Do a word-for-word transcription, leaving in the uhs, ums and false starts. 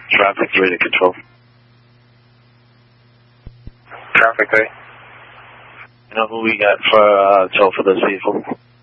Traffic three to control. Traffic three. You know who we got for uh, tow for this vehicle?